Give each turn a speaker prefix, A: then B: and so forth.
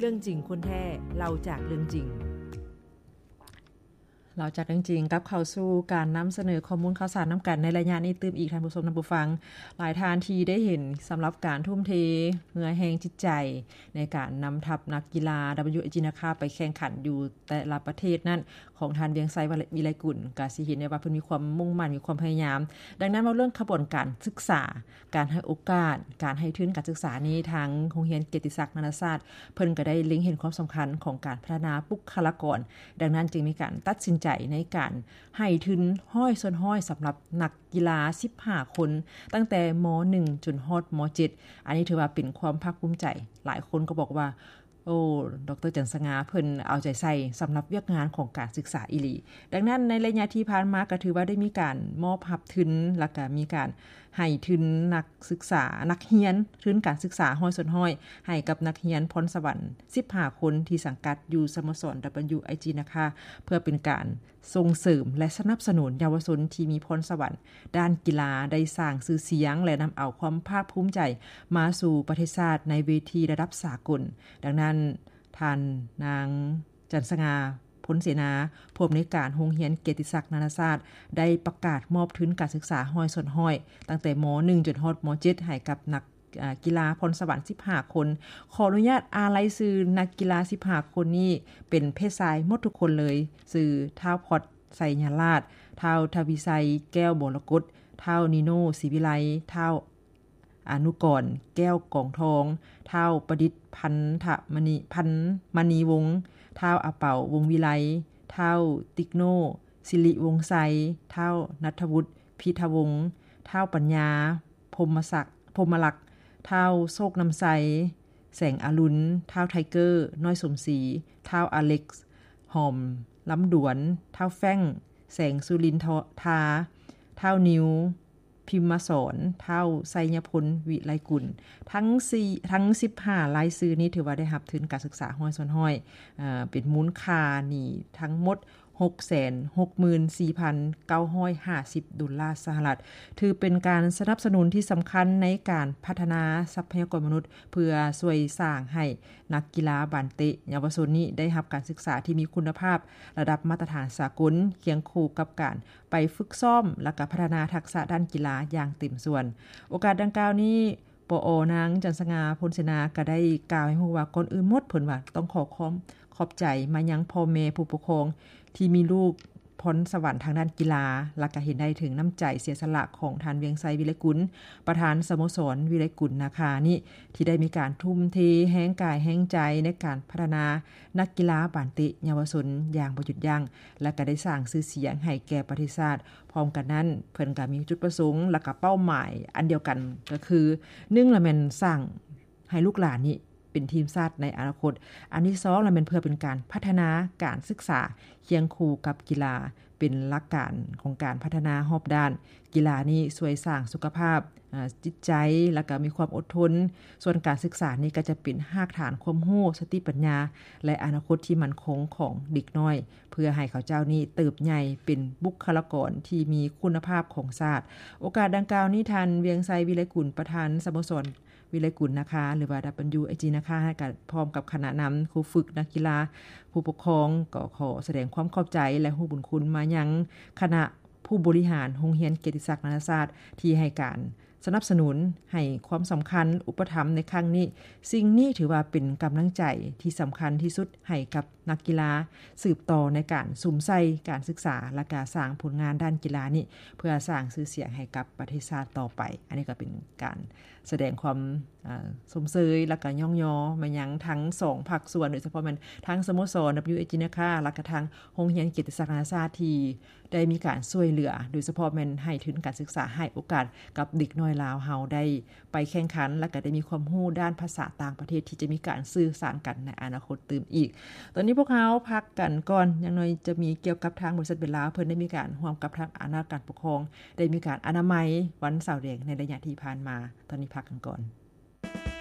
A: รื่องจริงคนแท้เล่าจากเรื่องจริง
B: เราจากจริงๆกับเข้าสู่การนำเสนอข้อมูลข่าวสารนำกันในระยะนี้ตื่มอีกท่านผู้ชมท่านผู้ฟังหลายท่านที่ได้เห็นสำหรับการทุ่มเทเหือแห่งจิตใจในการนำทัพนักกีฬา WAG นะคะไปแข่งขันอยู่แต่ละประเทศนั้นของท่านเวียงไซวิไลกุลก็สิเห็นได้ว่าเพิ่นมีความมุ่งมั่นมีความพยายามดังนั้นมาเรื่องขบวนการศึกษาการให้โอกาสการให้ทุนการศึกษานี้ทางโรงเรียนเกียรติศักดิ์นานาชาติเพิ่นก็ได้เล็งเห็นความสำคัญของการพัฒนาบุคลากรดังนั้นจึงมีการตัดสินใจในการให้ทุนห้อยส่วนห้อยสำหรับนักกีฬา15คนตั้งแต่ม.1 จนฮอดม.7 อันนี้ถือว่าเป็นความภาคภูมิใจหลายคนก็บอกว่าโอ้ดร.จันทร์สง่าเพิ่นเอาใจใส่สำหรับเวียกงานของการศึกษาอีหลีดังนั้นในระยะที่ผ่านมาก็ถือว่าได้มีการมอบรับทุนแล้วก็มีการให้ทุนนักศึกษานักเรียนทุนการศึกษาห้อยส่วนห้อยให้กับนักเรียนพรสวรรค์15คนที่สังกัดอยู่สโมสร WIG นะคะเพื่อเป็นการส่งเสริมและสนับสนุนเยาวชนที่มีพรสวรรค์ด้านกีฬาได้สร้างชื่อเสียงและนำเอาความภาคภูมิใจมาสู่ประเทศชาติในเวทีระดับสากลดังนั้นท่านนางจันทร์สง่าผลเสนาผู้อำนวยการโรงเรียนเกียรติศักดิ์นานาชาติได้ประกาศมอบทุนการศึกษาห้อยส่วนห้อยตั้งแต่ม.1 จนฮอดม.7 ให้กับนักกีฬาพรสวรรค์15คนขออนุญาตรายชื่อนักกีฬา15คนนี้เป็นเพศชายหมดทุกคนเลยชื่อท้าวพอดไสยราชท้าวทวีไสแก้วบรกตท้าวนิโนศรีวิไลท้าวอนุกรแก้วกองทองท้าวประดิษฐ์พันมณีวงศ์ท้าวอาเป่าวงวิไลท้าวติกโนศิริวงศ์ไสท้าวณัฐวุฒิพิทวงศ์ท้าวปัญญาพรหมลักษณ์ท้าวโชคนำไสแสงอรุณท้าวไทเกอร์น้อยสมศรีท้าวอเล็กซ์หอมล้ำดวนท้าวแฟ้งแสงสุรินทาท้าวนิวพิมมาสอนเท่าไสยพลวิไลกุลทั้ง15รายชื่อนี้ถือว่าได้รับทุนการศึกษาห้อยส่วนห้อยเป็นมูลค่านี่ทั้งหมด 664,950 ดอลลาร์สหรัฐถือเป็นการสนับสนุนที่สำคัญในการพัฒนาทรัพยากรมนุษย์เพื่อช่วยสร้างให้นักกีฬาบานเตะเยาวชนนี้ได้รับการศึกษาที่มีคุณภาพระดับมาตรฐานสากลเคียงคู่กับการไปฝึกซ้อมและก็พัฒนาทักษะด้านกีฬาอย่างเต็มส่วนโอกาสดังกล่าวนี้ปอนางจันทร์สง่าพลเสนาก็ได้กล่าวให้ฮู้ว่าก่อนอื่นหมดเพิ่นว่าต้องขอบใจมายังพ่อแม่ผู้ปกครองที่มีลูกพรสวรรค์ทางด้านกีฬาและก็เห็นได้ถึงน้ำใจเสียสละของท่านเวียงไซวิไลกุลประธานสโมสรวิไลกุลนะคะนี่ที่ได้มีการทุ่มเทแห้งกายแห้งใจในการพัฒนานักกีฬาบานเตะเยาวชนอย่างบ่หยุดยั้งและก็ได้สร้างชื่อเสียงให้แก่ประเทศชาติพร้อมกันนั้นเพิ่นก็มีจุดประสงค์และก็เป้าหมายอันเดียวกันก็คือ1ละแม่นสร้างให้ลูกหลานนี้เป็นทีมชาติในอนาคตอันที่2แล้วมันเพื่อเป็นการพัฒนาการศึกษาเคียงคู่กับกีฬาเป็นหลักการของการพัฒนารอบด้านกีฬานี้ช่วยสร้างสุขภาพจิตใจและก็มีความอดทนส่วนการศึกษานี้ก็จะเป็นรากฐานความรู้สติปัญญาและอนาคตที่มั่นคงของเด็กน้อยเพื่อให้เขาเจ้านี้เติบใหญ่เป็นบุคลากรที่มีคุณภาพของชาติโอกาสดังกล่าวนี้ท่านเวียงไซวิไลกุลประธานสโมสรวิไลกุลนะคะหรือว่า WIG นะคะให้กับพร้อมกับคณะนำครูฝึกนักกีฬาผู้ปกครองก็ขอแสดงความขอบใจและฮู้บุญคุณมายังคณะผู้บริหารโรงเรียนเกียรติศักดิ์นานาชาติที่ให้การสนับสนุนให้ความสำคัญอุปถัมภ์ในครั้งนี้สิ่งนี้ถือว่าเป็นกำลังใจที่สำคัญที่สุดให้กับนักกีฬาสืบต่อในการสุมใส่การศึกษาและการสร้างผลงานด้านกีฬานี้เพื่อสร้างชื่อเสียงให้กับประเทศชาติต่อไปอันนี้ก็เป็นการแสดงความสมเสยและก็ย่องยอมายังทั้ง2ภาคส่วนโดยเฉพาะมันทั้งสโมสร WIG นะคะและก็ทางโรงเรียนเกียรติศักดิ์นานาชาติที่ได้มีการช่วยเหลือโดยเฉพาะมันให้ทุนการศึกษาให้โอกาสกับเด็กน้อยลาวเฮาได้ไปแข่งขันและก็ได้มีความรู้ด้านภาษาต่างประเทศที่จะมีการสื่อสารกันในอนาคตตื่มอีกตอนนี้พวกเราพักกันก่อนอย่างน้อยจะมีเกี่ยวกับทางบริษัทเวลาเพิ่นได้มีการร่วมกับทางอาณาการปกครองได้มีการอนามัยวันเสาร์แดงในระยะที่ผ่านมาตอนนี้พักกันก่อน